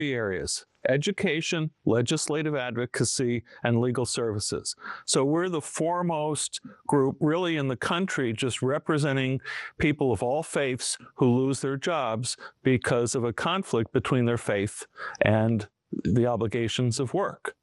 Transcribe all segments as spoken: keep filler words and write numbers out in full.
areas: education, legislative advocacy, and legal services. So we're the foremost group really in the country, just representing people of all faiths who lose their jobs because of a conflict between their faith and the obligations of work.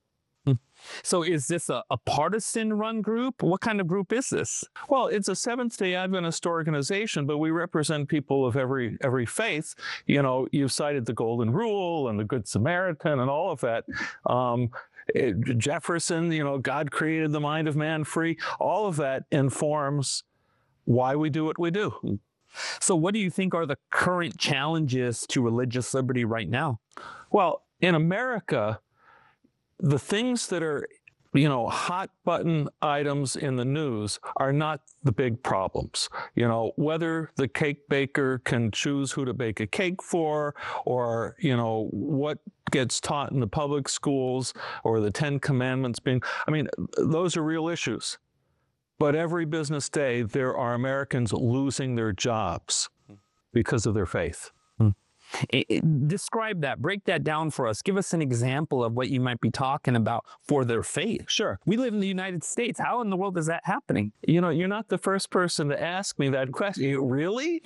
So is this a, a partisan-run group? What kind of group is this? Well, it's a Seventh-day Adventist organization, but we represent people of every every faith. You know, you've cited the Golden Rule and the Good Samaritan and all of that. Um, it, Jefferson, you know, God created the mind of man free. All of that informs why we do what we do. So what do you think are the current challenges to religious liberty right now? Well, in America, the things that are, you know, hot button items in the news are not the big problems. You know, whether the cake baker can choose who to bake a cake for, or, you know, what gets taught in the public schools, or the Ten Commandments being, I mean, those are real issues. But every business day, there are Americans losing their jobs because of their faith. It, it, describe that, break that down for us. Give us an example of what you might be talking about for their faith. Sure. We live in the United States. How in the world is that happening? You know, you're not the first person to ask me that question. Really?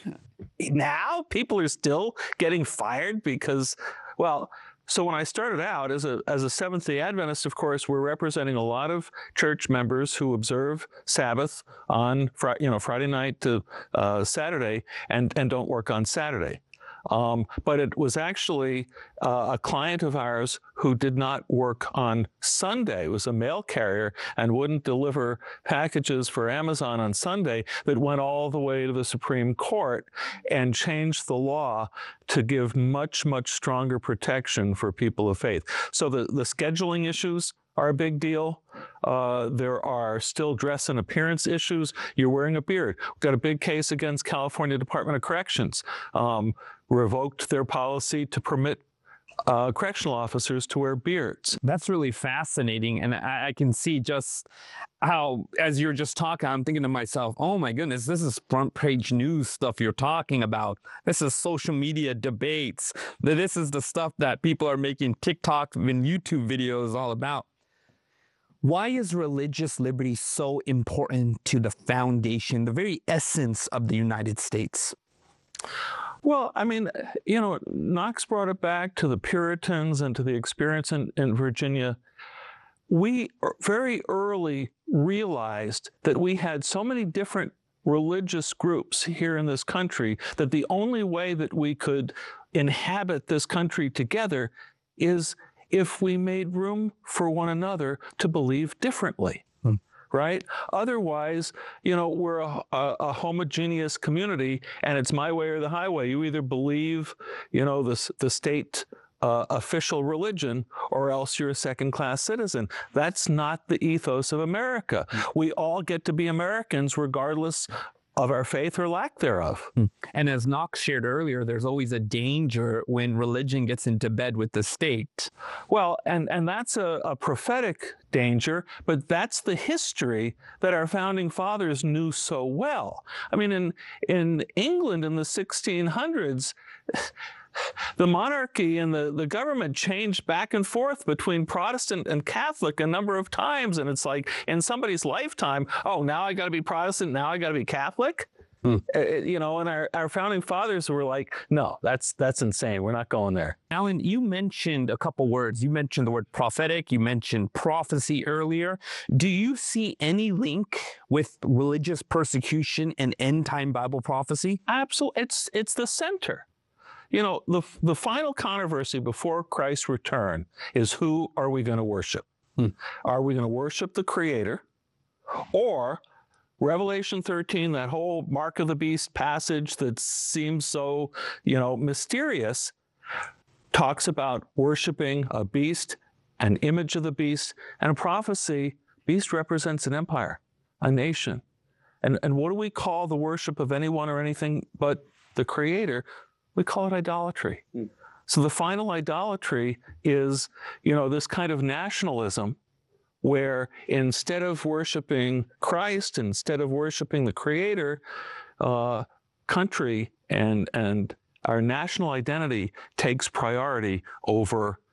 Now people are still getting fired because, well, so when I started out as a as a Seventh-day Adventist, of course, we're representing a lot of church members who observe Sabbath on Friday, you know, Friday night to uh, Saturday, and and don't work on Saturday. Um, but it was actually uh, a client of ours who did not work on Sunday. It was a mail carrier and wouldn't deliver packages for Amazon on Sunday, that went all the way to the Supreme Court and changed the law to give much, much stronger protection for people of faith. So the, the scheduling issues are a big deal. Uh, there are still dress and appearance issues. You're wearing a beard. We've got a big case against California Department of Corrections. Um, revoked their policy to permit uh, correctional officers to wear beards. That's really fascinating. And I, I can see just how, as you're just talking, I'm thinking to myself, oh my goodness, this is front page news stuff you're talking about. This is social media debates. This is the stuff that people are making TikTok and YouTube videos all about. Why is religious liberty so important to the foundation, the very essence of the United States? Well, I mean, you know, Knox brought it back to the Puritans and to the experience in, in Virginia. We very early realized that we had so many different religious groups here in this country that the only way that we could inhabit this country together is if we made room for one another to believe differently. Hmm. Right? Otherwise, you know, we're a, a, a homogeneous community, and it's my way or the highway. You either believe, you know, the, the state uh, official religion, or else you're a second-class citizen. That's not the ethos of America. Hmm. We all get to be Americans regardless of our faith or lack thereof. And as Knox shared earlier, there's always a danger when religion gets into bed with the state. Well, and, and that's a, a prophetic danger, but that's the history that our founding fathers knew so well. I mean, in, in England in the sixteen hundreds, the monarchy and the, the government changed back and forth between Protestant and Catholic a number of times. And it's like in somebody's lifetime, oh, now I got to be Protestant, now I got to be Catholic. Hmm. Uh, you know, and our, our founding fathers were like, no, that's that's insane. We're not going there. Alan, you mentioned a couple words. You mentioned the word prophetic. You mentioned prophecy earlier. Do you see any link with religious persecution and end-time Bible prophecy? Absolutely. It's, it's the center. You know, the, the final controversy before Christ's return is, who are we going to worship? Hmm. Are we going to worship the Creator, or Revelation thirteen, that whole mark of the beast passage that seems so, you know, mysterious, talks about worshiping a beast, an image of the beast, and a prophecy. Beast represents an empire, a nation. And, and what do we call the worship of anyone or anything but the Creator? We call it idolatry. Mm. So the final idolatry is, you know, this kind of nationalism where instead of worshiping Christ, instead of worshiping the Creator, uh, country and, and Our national identity takes priority over